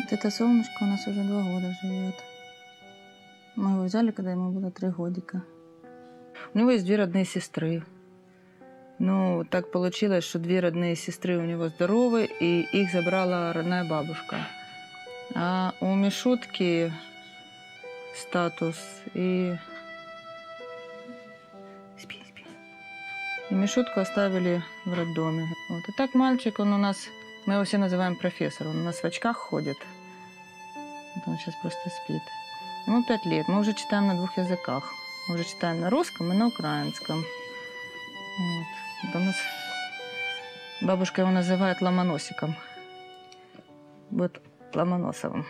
Вот это солнышко у нас уже 2 года живет. Мы его взяли, когда ему было 3 годика. У него есть 2 родные сестры. Но так получилось, что 2 родные сестры у него здоровы, и их забрала родная бабушка. А у Мишутки статус и... Спи. И Мишутку оставили в роддоме. Вот. И так мальчик, он у нас, мы его все называем профессор, он у нас в очках ходит. Вот он сейчас просто спит. Ему 5 лет, мы уже читаем на 2 языках. Мы уже читаем на русском и на украинском. Вот. Вот у нас бабушка его называет Ломоносиком. Вот Ломоносовым.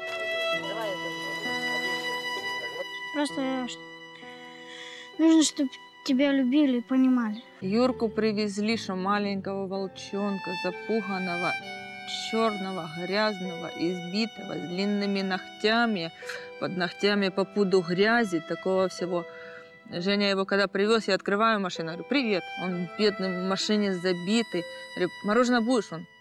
Просто нужно, чтобы тебя любили и понимали. Юрку привезли, что маленького волчонка, запуганного, черного, грязного, избитого, с длинными ногтями, под ногтями по пуду грязи, такого всего. Женя его когда привез, я открываю машину, говорю, привет. Он бедный, в машине забитый. Говорю, мороженое будешь? Он?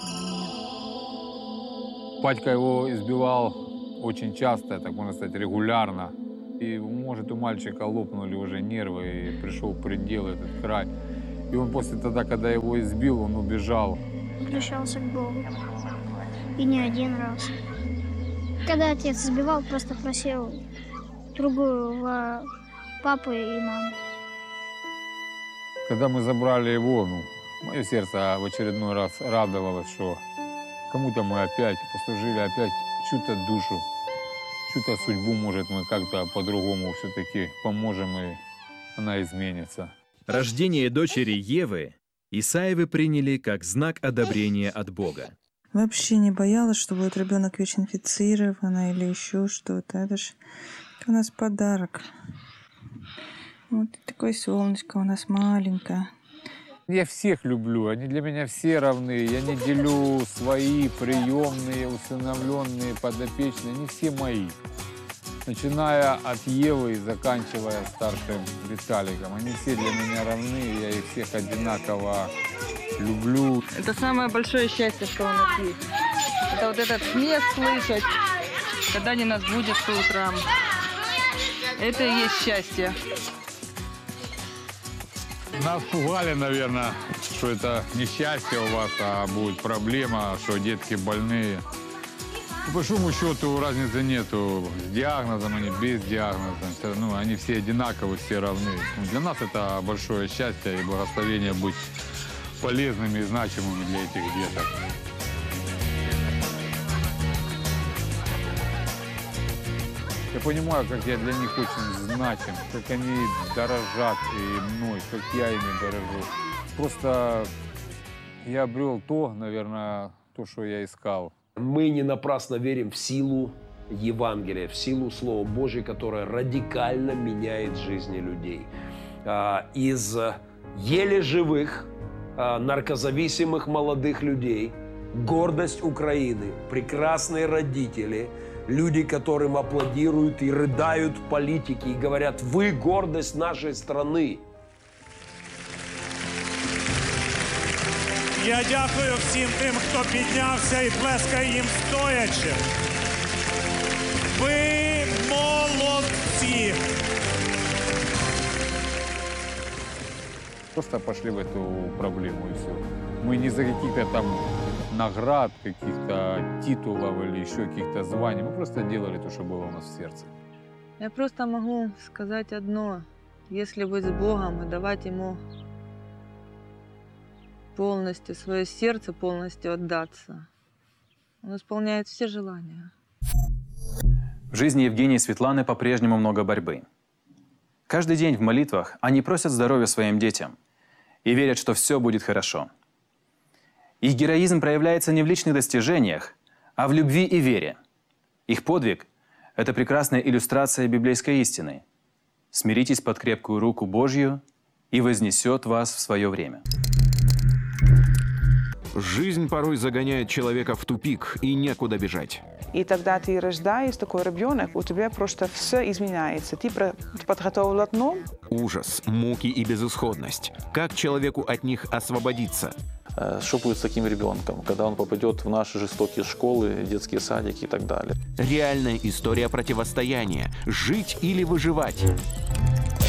Батька его избивал очень часто, так можно сказать, регулярно. И, может, у мальчика лопнули уже нервы, и пришел предел этот край. И он после тогда, когда его избил, он убежал. Обращался к Богу. И не 1 раз. Когда отец избивал, просто просил другую папу и маму. Когда мы забрали его, мое сердце в очередной раз радовалось, что кому-то мы опять послужили, опять чью-то душу, чью-то судьбу, может, мы как-то по-другому все-таки поможем, и она изменится. Рождение дочери Евы Исаевы приняли как знак одобрения от Бога. Вообще не боялась, что будет ребенок ВИЧ-инфицированный или еще что-то. Это ж у нас подарок. Вот такое солнышко у нас маленькое. Я всех люблю, они для меня все равны. Я не делю свои приемные, усыновленные, подопечные. Они все мои. Начиная от Евы и заканчивая старшим Виталиком. Они все для меня равны, я их всех одинаково люблю. Это самое большое счастье, что у нас есть. Это вот этот смех слышать, когда они нас будут по утрам. Это и есть счастье. Нас пугали, наверное, что это несчастье у вас, а будет проблема, что детки больные. По большому счету разницы нету. С диагнозом они, без диагноза. Они все одинаковые, все равны. Для нас это большое счастье и благословение быть полезными и значимыми для этих деток. Я понимаю, как я для них очень значим, как они дорожат и мной, как я ими дорожу. Просто я обрел то, наверное, то, что я искал. Мы не напрасно верим в силу Евангелия, в силу Слова Божьего, которое радикально меняет жизни людей. Из еле живых, наркозависимых молодых людей, гордость Украины, прекрасные родители, люди, которым аплодируют и рыдают политики, и говорят, вы гордость нашей страны. Я дякую всім тим, хто піднявся і плескає їм стоячи. Ви молодці! Просто пошли в эту проблему и все. Мы не за каких-то там наград, каких-то титулов или еще каких-то званий. Мы просто делали то, что было у нас в сердце. Я просто могу сказать одно. Если быть с Богом и давать Ему полностью свое сердце, полностью отдаться, Он исполняет все желания. В жизни Евгении и Светланы по-прежнему много борьбы. Каждый день в молитвах они просят здоровья своим детям и верят, что все будет хорошо. Их героизм проявляется не в личных достижениях, а в любви и вере. Их подвиг – это прекрасная иллюстрация библейской истины. Смиритесь под крепкую руку Божью, и вознесет вас в свое время. Жизнь порой загоняет человека в тупик, и некуда бежать. И тогда ты рождаешь такой ребенок, у тебя просто все изменяется. Ты подготовил одно. Ужас, муки и безысходность. Как человеку от них освободиться? Что будет с таким ребенком, когда он попадет в наши жестокие школы, детские садики и так далее. Реальная история противостояния. Жить или выживать.